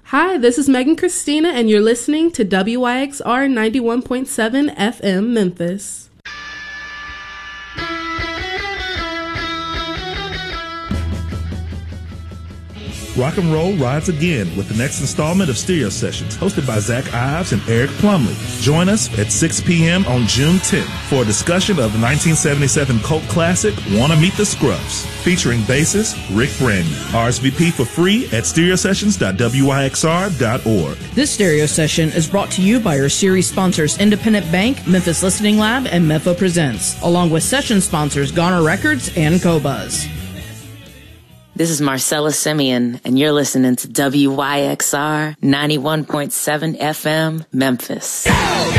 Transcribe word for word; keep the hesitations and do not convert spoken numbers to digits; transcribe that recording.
Hi, this is Megan Christina, and you're listening to W Y X R ninety-one point seven F M Memphis. Rock and roll rides again with the next installment of Stereo Sessions, hosted by Zach Ives and Eric Plumley. Join us at six p.m. on June tenth for a discussion of the nineteen seventy-seven cult classic, Wanna Meet the Scruffs, featuring bassist Rick Brandon. R S V P for free at stereo sessions dot w y x r dot org. This stereo session is brought to you by our series sponsors Independent Bank, Memphis Listening Lab, and Mepho Presents, along with session sponsors Goner Records and Cobuzz. This is Marcella Simeon, and you're listening to W Y X R ninety-one point seven F M, Memphis.